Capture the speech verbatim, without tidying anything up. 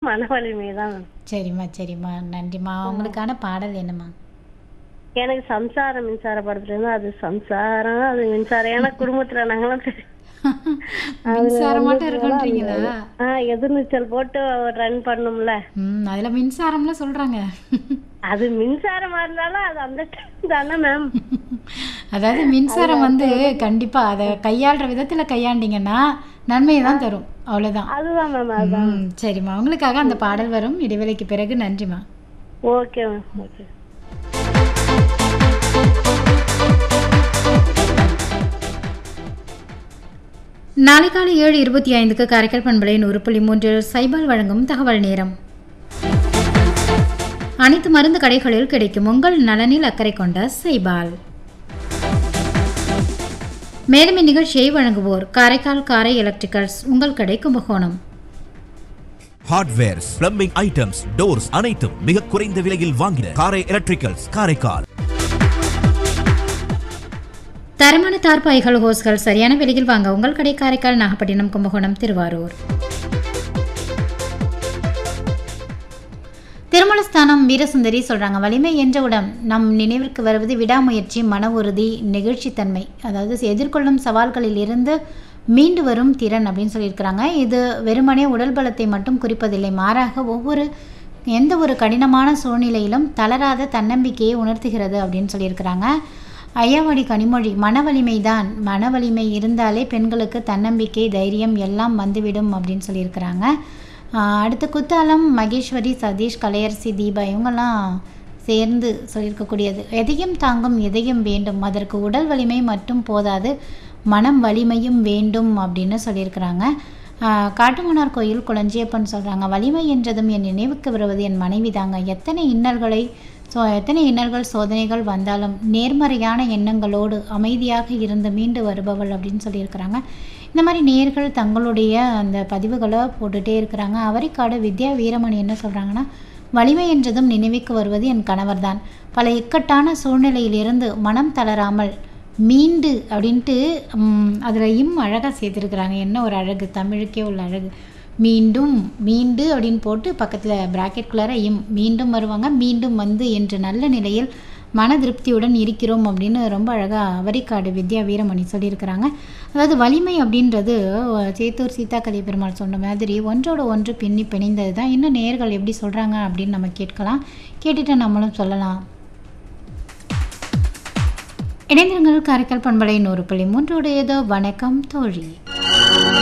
மன வலிமை தான் மேம். சரிம்மா சரிம்மா நன்றிம்மா. உங்களுக்கான பாடல் என்னம்மா? எனக்கு சம்சாரம் மின்சார படத்துல இருந்து அது சம்சாரம் அது மின்சாரம். ஏன்னா குடும்பத்துல நாங்களாம் பெரிய- மின்சாரமாட்டம் இருக்குன்றீங்களா? ஆ, எதிர்நீச்சல் போட்டு ரன் பண்ணும்ல. ம் அதுல மின்சாரம்ல சொல்றாங்க. அது மின்சாரமா இருந்தாலும் அது அந்த time தானே மேம். அதாவது மின்சாரம் வந்து கண்டிப்பா அதை கையாளுற விதத்துல கையாண்டீங்கன்னா நன்மையை தான் தரும். அவ்வளவுதான். அதுதான் மேம். அதுதான். ம் சரிம்மா. உங்களுக்காக அந்த பாடல் வரும் இடைவேளைக்கு பிறகு. நன்றிம்மா. Okay ma'am. ஓகே. நாளை காலை ஏழு இருபத்தி ஐந்துக்கு காரைக்கால் பண்பலை நூறு புள்ளி மூன்றில் சைபால் வழங்கும் தகவல் நேரம். அனைத்து மருந்து கடைகளில் கிடைக்கும் உங்கள் நலனில் அக்கறை கொண்ட சைபால். மேலும் இந்நிகழ்ச்சியை வழங்குவோர் காரைக்கால் காரை எலக்ட்ரிக்கல்ஸ், உங்கள் கடை Kumbakonam. Hardwares, plumbing items, doors அனைத்தும் மிக குறைந்த விலையில் வாங்கின காரை எலக்ட்ரிக்கல்ஸ் காரைக்கால். தரமான தார்பாய்கள், ஹோஸ்கள் சரியான விலையில் வாங்க உங்கள் கடை காரைக்கால், நாகப்பட்டினம், கும்பகோணம், திருவாரூர். திருமலஸ்தானம் வீரசுந்தரி சொல்கிறாங்க, வலிமை என்றவுடன் நம் நினைவிற்கு வருவது விடாமுயற்சி, மன உறுதி, நெகிழ்ச்சித்தன்மை, அதாவது எதிர்கொள்ளும் சவால்களில் இருந்து மீண்டு வரும் திறன் அப்படின்னு சொல்லியிருக்கிறாங்க. இது வெறுமனே உடல் பலத்தை மட்டும் குறிப்பதில்லை, மாறாக ஒவ்வொரு எந்த ஒரு கடினமான சூழ்நிலையிலும் தளராத தன்னம்பிக்கையை உணர்த்துகிறது அப்படின்னு சொல்லியிருக்கிறாங்க. ஐயாவடி கனிமொழி, மன வலிமை தான், மன வலிமை இருந்தாலே பெண்களுக்கு தன்னம்பிக்கை, தைரியம் எல்லாம் வந்துவிடும் அப்படின்னு சொல்லியிருக்கிறாங்க. அடுத்து குத்தாலம் மகேஸ்வரி, சதீஷ், கலையரசி, தீபா இவங்கெல்லாம் சேர்ந்து சொல்லியிருக்கக்கூடியது, எதையும் தாங்கும் இதயம் வேண்டும், அதற்கு உடல் வலிமை மட்டும் போதாது, மனம் வலிமையும் வேண்டும் அப்படின்னு சொல்லியிருக்கிறாங்க. காட்டுமன்னார் கோயில் குளஞ்சியப்பன் சொல்கிறாங்க, வலிமை என்றதும் என் நினைவுக்கு வருவது என் மனைவி தாங்க. எத்தனை இன்னல்களை ஸோ எத்தனை இன்னல்கள் சோதனைகள் வந்தாலும் நேர்மறையான எண்ணங்களோடு அமைதியாக இருந்து மீண்டு வருபவள் அப்படின்னு சொல்லியிருக்கிறாங்க. இந்த மாதிரி நேர்கள் தங்களுடைய அந்த பதிவுகளை போட்டுகிட்டே இருக்கிறாங்க. அவரைக்காடு வித்யா வீரமணி என்ன சொல்கிறாங்கன்னா, வலிமை என்றதும் நினைவுக்கு வருவது என் கணவர் தான். பல இக்கட்டான சூழ்நிலையிலிருந்து மனம் தளராமல் மீண்டு அப்படின்ட்டு அதில் இம் அழகாக சேர்த்துருக்குறாங்க. என்ன ஒரு அழகு, தமிழுக்கே உள்ள அழகு. மீண்டும் மீண்டு அப்படின்னு போட்டு பக்கத்தில் ப்ராக்கெட்குள்ளார இம், மீண்டும் வருவாங்க, மீண்டும் வந்து என்று நல்ல நிலையில் மன திருப்தியுடன் இருக்கிறோம் அப்படின்னு ரொம்ப அழகாக அவரைக்காடு வித்யா வீரமணி சொல்லியிருக்கிறாங்க. அதாவது வலிமை அப்படின்றது சேத்தூர் சீதா கலை பெருமாள் சொன்ன மாதிரி ஒன்றோட ஒன்று பின்னி பிணைந்தது தான். இன்னும் நேர்கள் எப்படி சொல்கிறாங்க அப்படின்னு நம்ம கேட்கலாம். கேட்டுட்டு நம்மளும் சொல்லலாம். இணைந்திருங்கள் காரைக்கால் பண்பலை நூறு புள்ளி மூன்றோடையதோ. வணக்கம் தோழி.